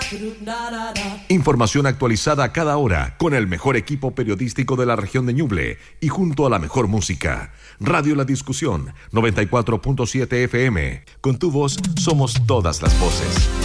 Información actualizada a cada hora con el mejor equipo periodístico de la región de Ñuble y junto a la mejor música. Radio La Discusión 94.7 FM. Con tu voz somos todas las voces.